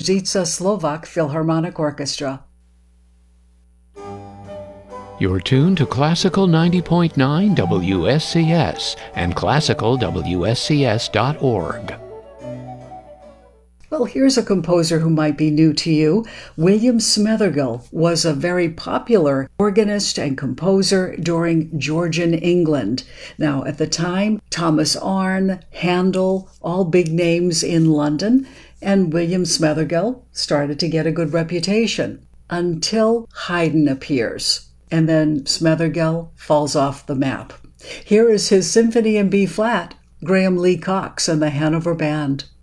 Kozica Slovak Philharmonic Orchestra. You're tuned to Classical 90.9 WSCS and classicalwscs.org. Well, here's a composer who might be new to you. William Smethergill was a very popular organist and composer during Georgian England. Now, at the time, Thomas Arne, Handel, all big names in London, and William Smethergill started to get a good reputation until Haydn appears. And then Smethergill falls off the map. Here is his Symphony in B-flat, Graham Lee Cox and the Hanover Band.